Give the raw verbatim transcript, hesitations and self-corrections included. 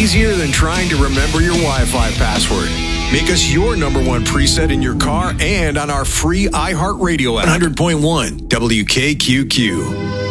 easier than trying to remember your Wi-Fi password. Make us your number one preset in your car and on our free iHeartRadio app. one hundred point one W K Q Q.